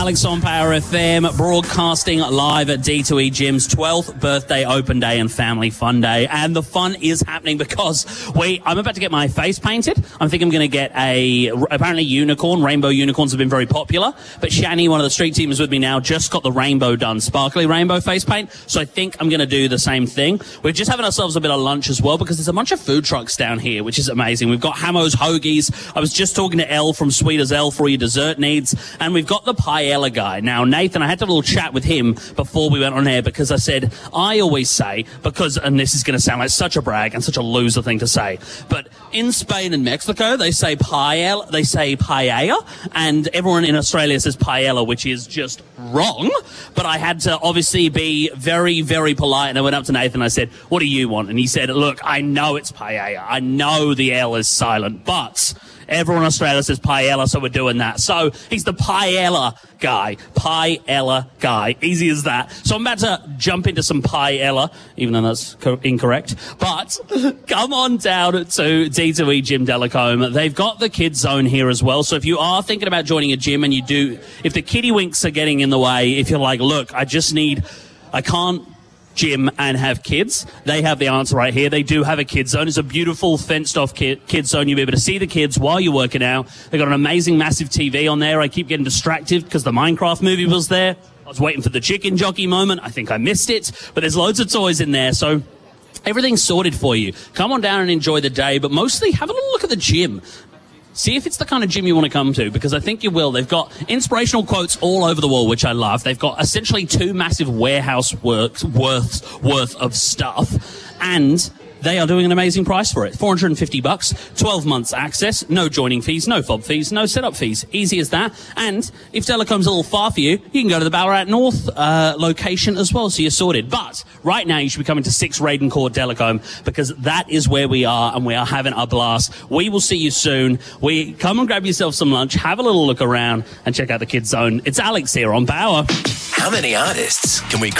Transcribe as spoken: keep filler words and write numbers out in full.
Alex on Power F M, broadcasting live at D two E Gym's twelfth birthday open day and family fun day. And the fun is happening because we, I'm about to get my face painted. I think I'm going to get a, apparently unicorn. Rainbow unicorns have been very popular. But Shani, one of the street teamers with me now, just got the rainbow done, sparkly rainbow face paint. So I think I'm going to do the same thing. We're just having ourselves a bit of lunch as well because there's a bunch of food trucks down here, which is amazing. We've got Hamo's Hoagies. I was just talking to Elle from Sweet as Elle for all your dessert needs. And we've got the Paella guy. Now, Nathan, I had to have a little chat with him before we went on air because I said, I always say, because, and this is going to sound like such a brag and such a loser thing to say, but in Spain and Mexico, they say paella, they say paella, and everyone in Australia says paella, which is just wrong. But I had to obviously be very, very polite, and I went up to Nathan and I said, what do you want? And he said, look, I know it's paella. I know the L is silent, but everyone in Australia says paella, so we're doing that. So he's the paella guy. Paella guy. Easy as that. So I'm about to jump into some paella, even though that's co- incorrect. But come on down to D two E Gym Delacombe. They've got the kids zone here as well. So if you are thinking about joining a gym and you do, if the kiddie winks are getting in the way, if you're like, look, I just need, I can't gym and have kids, they have the answer right here. They do have a kids zone. It's a beautiful fenced off kid, kids zone. You'll be able to see the kids while you're working out. They've got an amazing massive T V on there. I keep getting distracted because the Minecraft movie was there. I was waiting for the chicken jockey moment. I think I missed it, but there's loads of toys in there. So everything's sorted for you. Come on down and enjoy the day, but mostly have a little look at the gym. See if it's the kind of gym you want to come to, because I think you will. They've got inspirational quotes all over the wall, which I love. They've got essentially two massive warehouse works, worth, worth of stuff, and they are doing an amazing price for it. four hundred fifty bucks, twelve months access, no joining fees, no fob fees, no setup fees. Easy as that. And if Delacombe's a little far for you, you can go to the Ballarat North uh, location as well, so you're sorted. But right now you should be coming to six Raiden Court Delacombe, because that is where we are, and we are having a blast. We will see you soon. We come and grab yourself some lunch, have a little look around, and check out the kids zone. It's Alex here on Power. How many artists can we